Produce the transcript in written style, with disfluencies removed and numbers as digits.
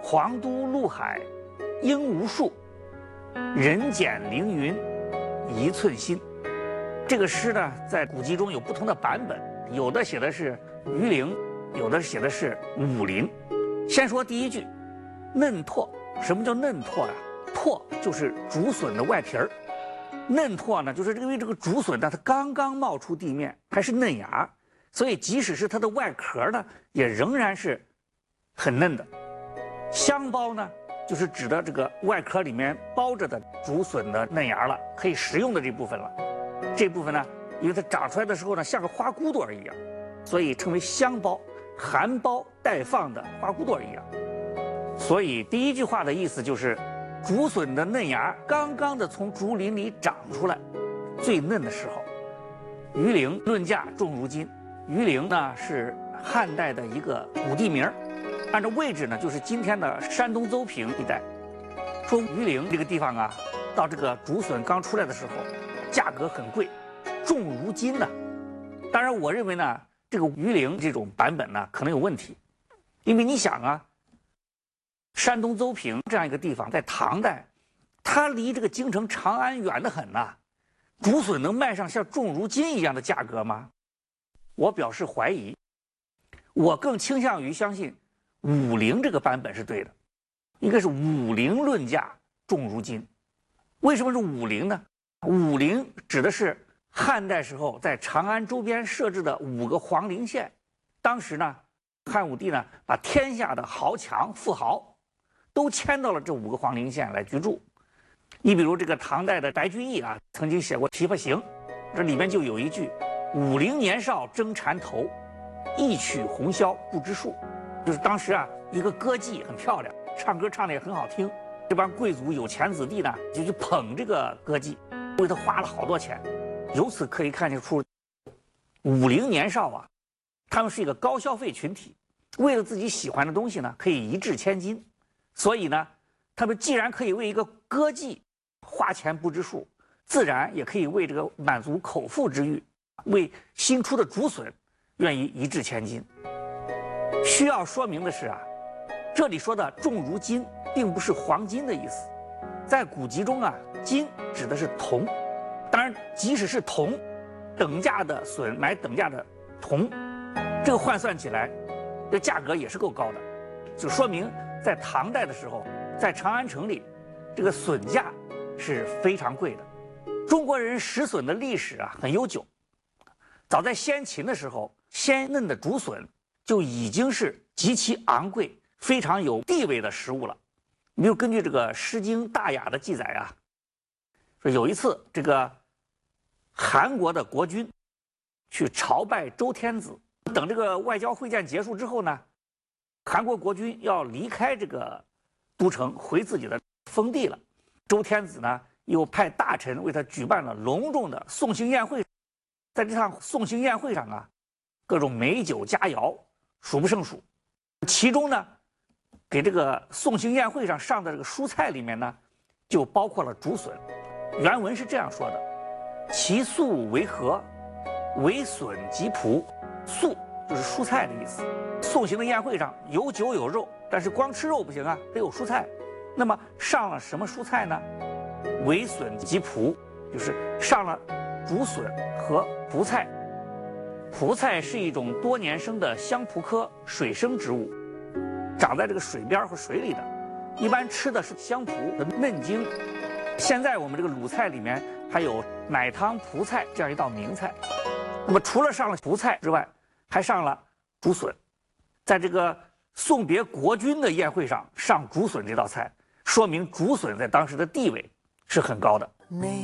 皇都陆海应无数，人间凌云一寸心。这个诗呢，在古籍中有不同的版本，有的写的是鱼鳞，有的写的是武陵。先说第一句，嫩拓。什么叫嫩拓呀？拓就是竹笋的外皮儿，嫩拓呢，就是因为这个竹笋呢，它刚刚冒出地面，还是嫩芽，所以即使是它的外壳呢，也仍然是很嫩的。香包呢，就是指的这个外壳里面包着的竹笋的嫩芽了，可以食用的这部分了。这部分呢，因为它长出来的时候呢，像个花骨朵一样，所以称为香包，含苞待放的花骨朵一样。所以第一句话的意思就是，竹笋的嫩芽刚刚的从竹林里长出来，最嫩的时候。鱼陵论价重如金。鱼陵呢是汉代的一个古地名，按照位置呢就是今天的山东邹平一带。说鱼陵这个地方啊，到这个竹笋刚出来的时候，价格很贵，重如金呢。当然，我认为呢，这个鱼陵这种版本呢可能有问题，因为你想啊。山东邹平这样一个地方，在唐代，它离这个京城长安远得很呐。竹笋能卖上像重如金一样的价格吗？我表示怀疑。我更倾向于相信武陵这个版本是对的，应该是武陵论价重如金。为什么是武陵呢？武陵指的是汉代时候在长安周边设置的5个皇陵县。当时呢，汉武帝呢把天下的豪强富豪都迁到了这5个皇陵县来居住。你比如这个唐代的白居易啊，曾经写过《琵琶行》，这里面就有一句“武陵年少争缠头，一曲红绡不知数”，就是当时啊一个歌妓很漂亮，唱歌唱的也很好听，这帮贵族有钱子弟呢就去捧这个歌妓，为他花了好多钱。由此可以看得出，武陵年少啊，他们是一个高消费群体，为了自己喜欢的东西呢，可以一掷千金。所以呢，他们既然可以为一个歌妓花钱不知数，自然也可以为这个满足口腹之欲，为新出的竹笋愿意一掷千金。需要说明的是啊，这里说的重如金，并不是黄金的意思。在古籍中啊，金指的是铜，当然即使是铜，等价的笋买等价的铜，这个换算起来，这价格也是够高的，就说明在唐代的时候，在长安城里，这个笋价是非常贵的。中国人食笋的历史啊很悠久，早在先秦的时候，鲜嫩的竹笋就已经是极其昂贵、非常有地位的食物了。比如根据这个《诗经·大雅》的记载啊，说有一次这个韩国的国君去朝拜周天子，等这个外交会见结束之后呢，韩国国君要离开这个都城，回自己的封地了。周天子呢，又派大臣为他举办了隆重的送行宴会。在这场送行宴会上啊，各种美酒佳肴数不胜数。其中呢，给这个送行宴会上上的这个蔬菜里面呢，就包括了竹笋。原文是这样说的：“其素为何？为笋及蒲。”素就是蔬菜的意思。送行的宴会上有酒有肉，但是光吃肉不行啊，得有蔬菜。那么上了什么蔬菜呢？为笋及蒲，就是上了竹笋和蒲菜。蒲菜是一种多年生的香蒲科水生植物，长在这个水边和水里的，一般吃的是香蒲的嫩茎。现在我们这个鲁菜里面还有奶汤蒲菜这样一道名菜。那么除了上了蒲菜之外，还上了竹笋。在这个送别国君的宴会上上竹笋这道菜，说明竹笋在当时的地位是很高的。